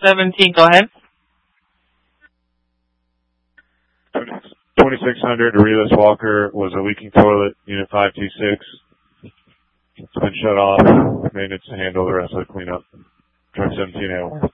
17, go ahead. 2600 Aurelius Walker was a leaking toilet, unit 526. It's been shut off. Maintenance to handle the rest of the cleanup. Truck 17 at